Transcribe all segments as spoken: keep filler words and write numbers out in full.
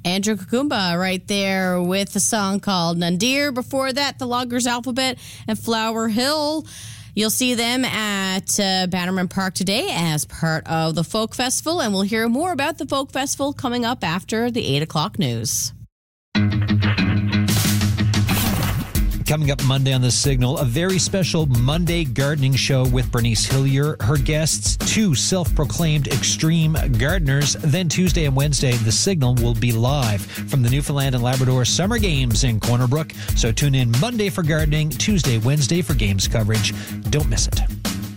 Andrew Kakumba right there with a song called Nandir. Before that, the Loggers Alphabet and Flower Hill. You'll see them at uh, Bannerman Park today as part of the Folk Festival, and we'll hear more about the Folk Festival coming up after the eight o'clock news. Coming up Monday on The Signal, a very special Monday gardening show with Bernice Hillier. Her guests, two self-proclaimed extreme gardeners. Then Tuesday and Wednesday, The Signal will be live from the Newfoundland and Labrador Summer Games in Corner Brook. So tune in Monday for gardening, Tuesday, Wednesday for games coverage. Don't miss it.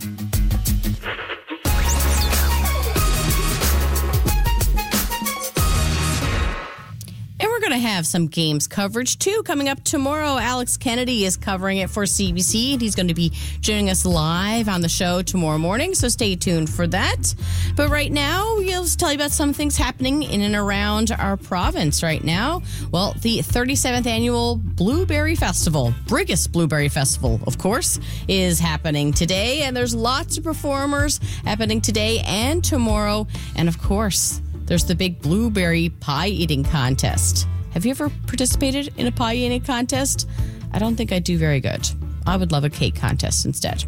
We're going to have some games coverage, too, coming up tomorrow. Alex Kennedy is covering it for C B C, and he's going to be joining us live on the show tomorrow morning, so stay tuned for that. But right now, we'll just tell you about some things happening in and around our province right now. Well, the thirty-seventh Annual Blueberry Festival, Brigus Blueberry Festival, of course, is happening today, and there's lots of performers happening today and tomorrow, and of course, there's the big blueberry pie eating contest. Have you ever participated in a pie eating contest? I don't think I do very good. I would love a cake contest instead.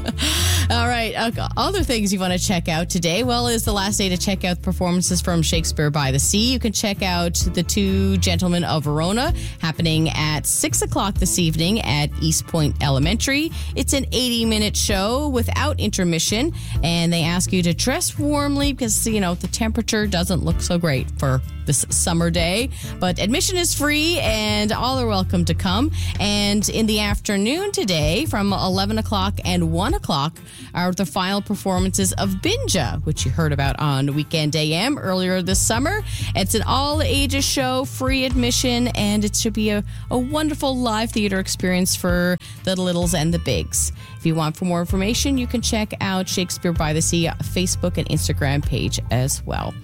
All right. Uh, other things you want to check out today, well, is the last day to check out performances from Shakespeare by the Sea. You can check out The Two Gentlemen of Verona happening at six o'clock this evening at East Point Elementary. It's an eighty-minute show without intermission, and they ask you to dress warmly because, you know, the temperature doesn't look so great for this summer day. But admission is free, and all are welcome to come. And in the afternoon today, from eleven o'clock and one o'clock, are the final performances of Binja, which you heard about on Weekend A M earlier this summer. It's an all-ages show, free admission, and it should be a, a wonderful live theater experience for the littles and the bigs. If you want for more information, you can check out Shakespeare by the Sea Facebook and Instagram page as well.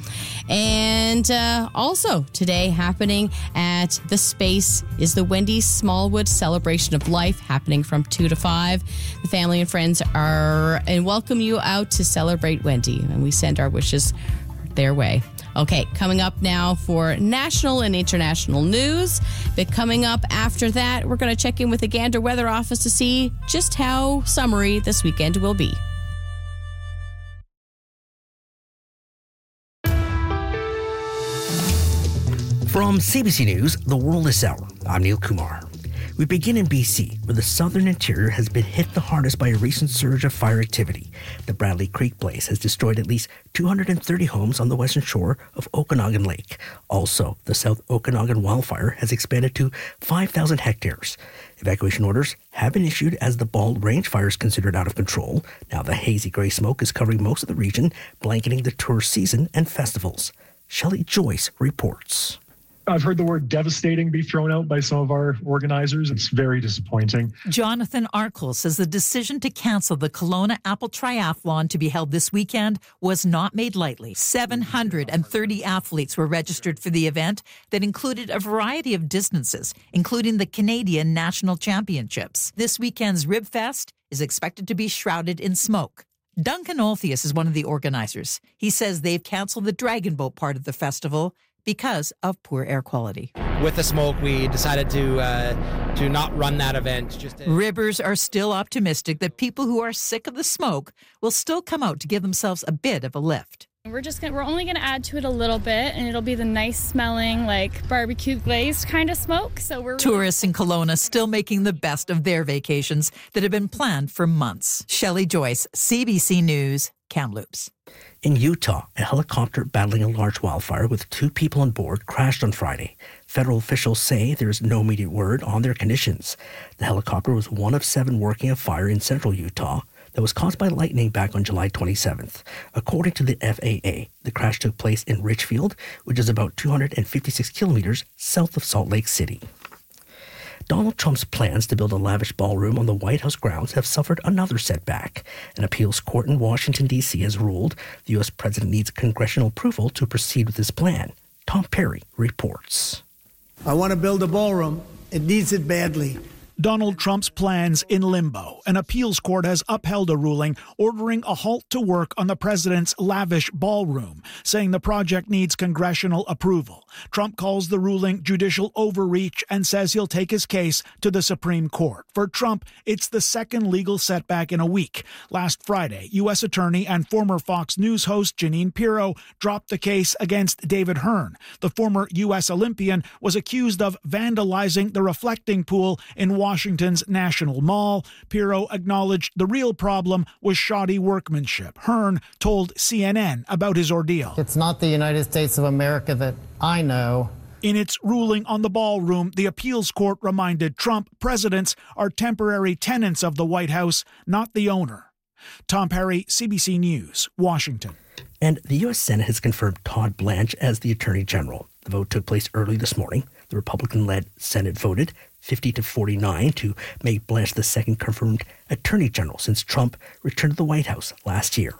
And uh, also today happening at The Space is the Wendy Smallwood Celebration of Life, happening from two to five. The family and friends are and welcome you out to celebrate Wendy, and we send our wishes their way. Okay, coming up now for national and international news. But coming up after that, we're going to check in with the Gander Weather Office to see just how summery this weekend will be. From C B C News, The World This Hour, I'm Neil Kumar. We begin in B C, where the southern interior has been hit the hardest by a recent surge of fire activity. The Bradley Creek blaze has destroyed at least two hundred thirty homes on the western shore of Okanagan Lake. Also, the South Okanagan wildfire has expanded to five thousand hectares. Evacuation orders have been issued as the Bald Range fire is considered out of control. Now the hazy gray smoke is covering most of the region, blanketing the tourist season and festivals. Shelley Joyce reports. I've heard the word devastating be thrown out by some of our organizers. It's very disappointing. Jonathan Arkle says the decision to cancel the Kelowna Apple Triathlon to be held this weekend was not made lightly. seven hundred thirty athletes were registered for the event that included a variety of distances, including the Canadian National Championships. This weekend's Rib Fest is expected to be shrouded in smoke. Duncan Olthius is one of the organizers. He says they've canceled the Dragon Boat part of the festival because of poor air quality. With the smoke, we decided to uh, to not run that event. Just to- Ribbers are still optimistic that people who are sick of the smoke will still come out to give themselves a bit of a lift. We're just gonna, we're only going to add to it a little bit, and it'll be the nice smelling, like barbecue glazed kind of smoke. So we're Tourists in Kelowna still making the best of their vacations that have been planned for months. Shelley Joyce, C B C News, Kamloops. In Utah, a helicopter battling a large wildfire with two people on board crashed on Friday. Federal officials say there is no immediate word on their conditions. The helicopter was one of seven working a fire in central Utah that was caused by lightning back on July twenty-seventh. According to the F A A, the crash took place in Richfield, which is about two hundred fifty-six kilometers south of Salt Lake City. Donald Trump's plans to build a lavish ballroom on the White House grounds have suffered another setback. An appeals court in Washington, D C has ruled the U S president needs congressional approval to proceed with his plan. Tom Perry reports. I want to build a ballroom. It needs it badly. Donald Trump's plans in limbo. An appeals court has upheld a ruling ordering a halt to work on the president's lavish ballroom, saying the project needs congressional approval. Trump calls the ruling judicial overreach and says he'll take his case to the Supreme Court. For Trump, it's the second legal setback in a week. Last Friday, U S Attorney and former Fox News host Jeanine Pirro dropped the case against David Hearn. The former U S Olympian was accused of vandalizing the reflecting pool in Washington's National Mall. Pirro acknowledged the real problem was shoddy workmanship. Hearn told C N N about his ordeal. It's not the United States of America that I know. In its ruling on the ballroom, the appeals court reminded Trump presidents are temporary tenants of the White House, not the owner. Tom Perry, C B C News, Washington. And the U S Senate has confirmed Todd Blanche as the Attorney General. The vote took place early this morning. The Republican-led Senate voted fifty to forty-nine to make Blanche the second confirmed Attorney General since Trump returned to the White House last year.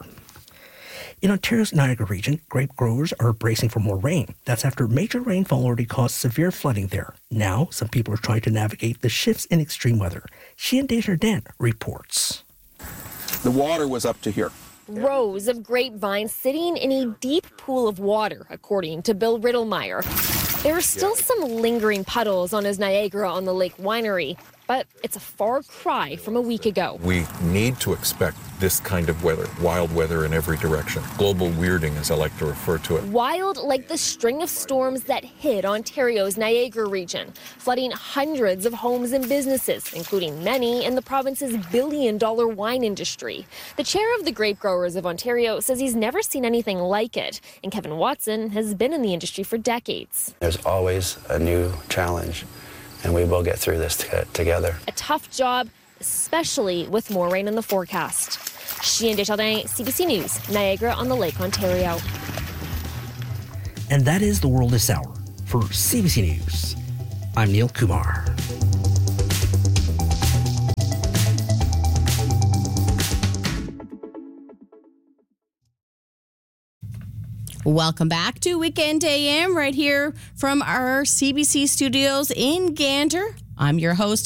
In Ontario's Niagara region, grape growers are bracing for more rain. That's after major rainfall already caused severe flooding there. Now, some people are trying to navigate the shifts in extreme weather. Sheehan Desjardins reports. The water was up to here. Rows of grapevines sitting in a deep pool of water, according to Bill Riddlemeyer. There are still some lingering puddles on his Niagara on the Lake winery, but it's a far cry from a week ago. We need to expect this kind of weather, wild weather in every direction. Global weirding, as I like to refer to it. Wild like the string of storms that hit Ontario's Niagara region, flooding hundreds of homes and businesses, including many in the province's billion-dollar wine industry. The chair of the Grape Growers of Ontario says he's never seen anything like it, and Kevin Watson has been in the industry for decades. There's always a new challenge, and we will get through this t- together. A tough job, especially with more rain in the forecast. Sheehan Desjardins, C B C News, Niagara on the Lake, Ontario. And that is the world this hour. For C B C News, I'm Neil Kumar. Welcome back to Weekend A M right here from our C B C studios in Gander. I'm your host,